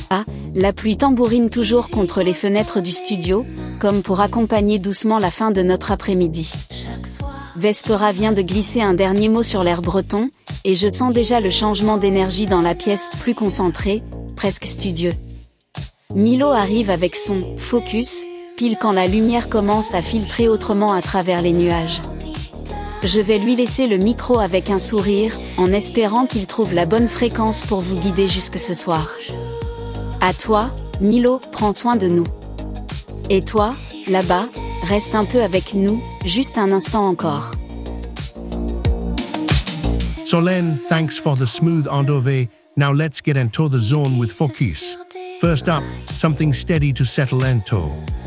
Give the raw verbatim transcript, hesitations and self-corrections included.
Ah, la pluie tambourine toujours contre les fenêtres du studio, comme pour accompagner doucement la fin de notre après-midi. Vespera vient de glisser un dernier mot sur l'air breton, et je sens déjà le changement d'énergie dans la pièce, plus concentré, presque studieux. Milo arrive avec son « focus », pile quand la lumière commence à filtrer autrement à travers les nuages. Je vais lui laisser le micro avec un sourire, en espérant qu'il trouve la bonne fréquence pour vous guider jusque ce soir. À toi, Milo, prends soin de nous. Et toi, là-bas, reste un peu avec nous, juste un instant encore. Solène, thanks for the smooth endover. Now let's get into the zone with focus. First up, something steady to settle into.